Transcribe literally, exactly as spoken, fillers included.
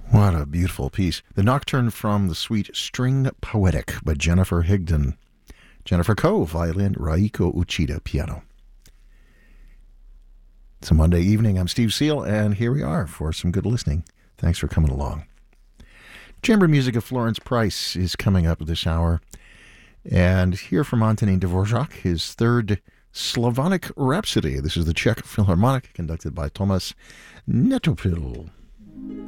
What a beautiful piece. The Nocturne from the Suite String Poetic by Jennifer Higdon. Jennifer Coe, violin, Raiko Uchida, piano. It's a Monday evening. I'm Steve Seal, and here we are for some good listening. Thanks for coming along. Chamber music of Florence Price is coming up this hour. And here from Antonin Dvorak, his third Slavonic Rhapsody. This is the Czech Philharmonic, conducted by Tomas Netopil.